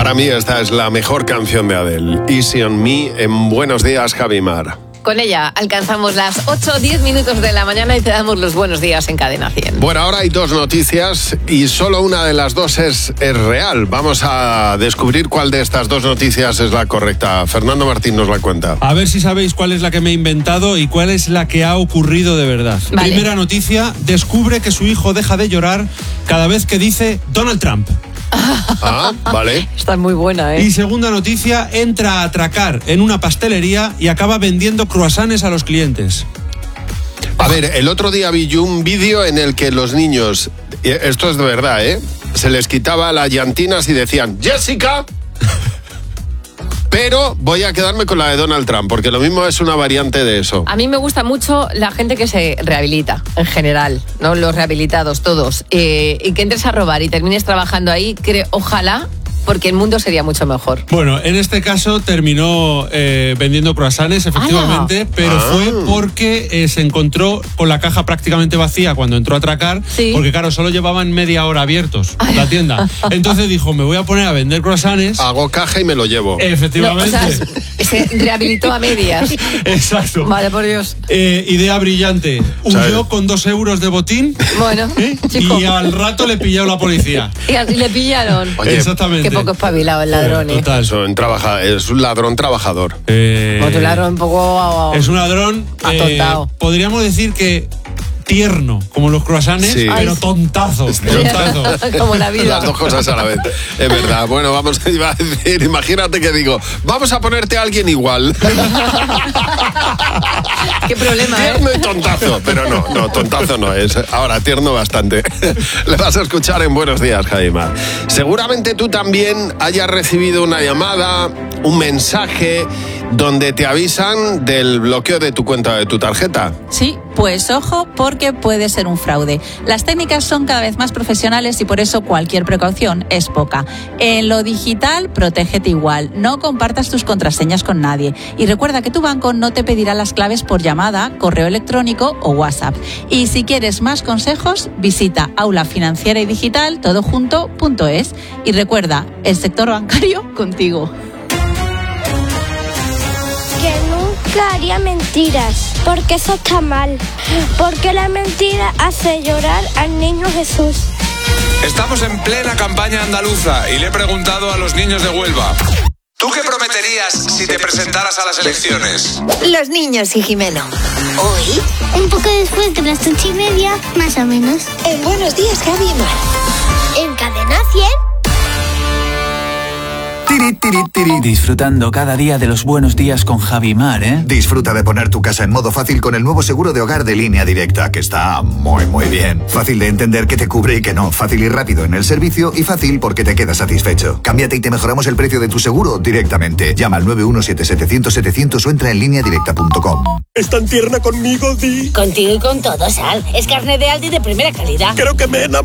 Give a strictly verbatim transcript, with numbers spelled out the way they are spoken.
Para mí esta es la mejor canción de Adele, Easy on Me, en Buenos Días, Javi Mar. Con ella alcanzamos las ocho o diez minutos de la mañana y te damos los buenos días en Cadena cien. Bueno, ahora hay dos noticias y solo una de las dos es, es real. Vamos a descubrir cuál de estas dos noticias es la correcta. Fernando Martín nos la cuenta. A ver si sabéis cuál es la que me he inventado y cuál es la que ha ocurrido de verdad. Vale. Primera noticia, descubre que su hijo deja de llorar cada vez que dice Donald Trump. Ah, vale. Está muy buena, ¿eh? Y segunda noticia, entra a atracar en una pastelería y acaba vendiendo croissants a los clientes. A ver, el otro día vi yo un vídeo en el que los niños, esto es de verdad, ¿eh? Se les quitaba las llantinas y decían, Jessica. Pero voy a quedarme con la de Donald Trump, porque lo mismo es una variante de eso. A mí me gusta mucho la gente que se rehabilita, en general, ¿no? Los rehabilitados, todos. Eh, y que entres a robar y termines trabajando ahí, creo, ojalá, porque el mundo sería mucho mejor. Bueno, en este caso terminó eh, vendiendo croissants, efectivamente, ¡Hala! pero Ah. fue porque eh, se encontró con la caja prácticamente vacía cuando entró a atracar, Sí. porque claro, solo llevaban media hora abiertos la tienda. Entonces dijo, me voy a poner a vender croissants. Hago caja y me lo llevo. No, o Efectivamente. sea, se rehabilitó a medias. Exacto. Vale, por Dios. Eh, idea brillante. Huyó ¿Sabes? con dos euros de botín Bueno, ¿eh? chico. y al rato le pilló la policía. Y así le pillaron. Oye, Exactamente. Qué poco espabilado el ladrón, ¿eh? Total. Eso, en trabaja, es un ladrón trabajador. Eh, Otro ladrón un poco... Es un ladrón, eh, Atontado. podríamos decir que tierno, como los croissants, Sí. pero Ay. tontazo, tontazo. Como la vida. Las dos cosas a la vez. Es verdad. Bueno, vamos a, iba a decir, imagínate que digo, vamos a ponerte a alguien igual. Qué problema, ¿eh? Tierno y tontazo. Pero no, no, tontazo no es. Ahora, tierno bastante. Le vas a escuchar en Buenos Días, Jaima. Seguramente tú también hayas recibido una llamada, un mensaje donde te avisan del bloqueo de tu cuenta, de tu tarjeta. Sí, pues ojo, porque puede ser un fraude. Las técnicas son cada vez más profesionales y por eso cualquier precaución es poca. En lo digital, protégete igual. No compartas tus contraseñas con nadie. Y recuerda que tu banco no te pedirá las claves por llamada, correo electrónico o WhatsApp. Y si quieres más consejos, visita aula financiera y digital todo junto punto es. Y recuerda, el sector bancario contigo. Que nunca haría mentiras, porque eso está mal. Porque la mentira hace llorar al niño Jesús. Estamos en plena campaña andaluza y le he preguntado a los niños de Huelva, ¿tú qué prometerías si te presentaras a las elecciones? Los niños y Jimeno. Hoy, Un poco después de las ocho y media, más o menos. en Buenos Días, Javi y Mar. En Cadena cien. Tiri, tiri, tiri. Disfrutando cada día de los buenos días con Javi y Mar, ¿eh? Disfruta de poner tu casa en modo fácil con el nuevo seguro de hogar de Línea Directa, que está muy, muy bien. Fácil de entender qué te cubre y qué no. Fácil y rápido en el servicio y fácil porque te quedas satisfecho. Cámbiate y te mejoramos el precio de tu seguro directamente. Llama al nueve uno siete setecientos setecientos o entra en línea directa punto com. ¿Es tan tierna conmigo, Di? Contigo y con todo, Sal. Es carne de Aldi de primera calidad. Creo que me he enamorado.